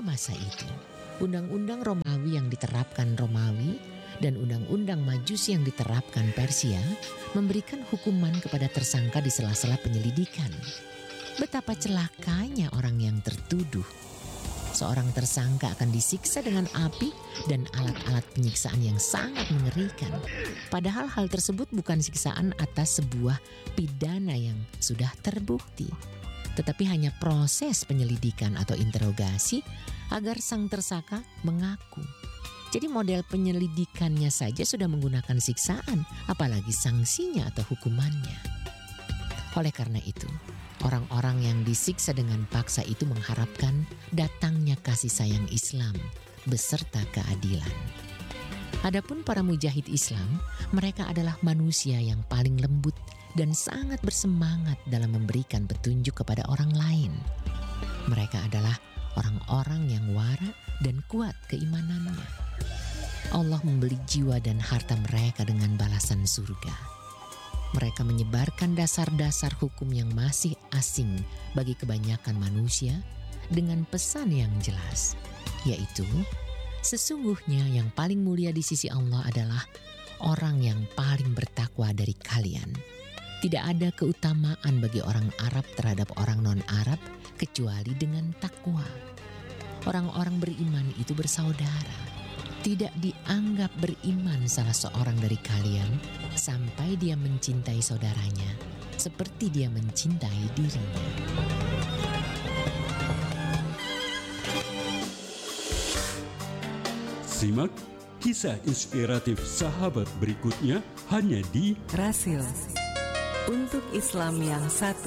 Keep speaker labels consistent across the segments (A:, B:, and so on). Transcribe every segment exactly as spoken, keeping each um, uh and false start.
A: Pada masa itu, undang-undang Romawi yang diterapkan Romawi dan undang-undang Majusi yang diterapkan Persia memberikan hukuman kepada tersangka di sela-sela penyelidikan. Betapa celakanya orang yang tertuduh. Seorang tersangka akan disiksa dengan api dan alat-alat penyiksaan yang sangat mengerikan. Padahal hal tersebut bukan siksaan atas sebuah pidana yang sudah terbukti, tetapi hanya proses penyelidikan atau interogasi agar sang tersangka mengaku. Jadi model penyelidikannya saja sudah menggunakan siksaan, apalagi sanksinya atau hukumannya. Oleh karena itu, orang-orang yang disiksa dengan paksa itu mengharapkan datangnya kasih sayang Islam beserta keadilan. Adapun para mujahid Islam, mereka adalah manusia yang paling lembut dan sangat bersemangat dalam memberikan petunjuk kepada orang lain. Mereka adalah orang-orang yang wara dan kuat keimanannya. Allah membeli jiwa dan harta mereka dengan balasan surga. Mereka menyebarkan dasar-dasar hukum yang masih asing bagi kebanyakan manusia dengan pesan yang jelas, yaitu sesungguhnya yang paling mulia di sisi Allah adalah orang yang paling bertakwa dari kalian. Tidak ada keutamaan bagi orang Arab terhadap orang non-Arab kecuali dengan takwa. Orang-orang beriman itu bersaudara. Tidak dianggap beriman salah seorang dari kalian sampai dia mencintai saudaranya seperti dia mencintai dirinya.
B: Simak kisah inspiratif sahabat berikutnya hanya di
C: Rasil untuk Islam yang satu.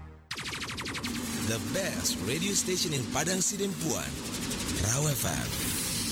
D: The best radio station in Padang Sidempuan, Raw F M.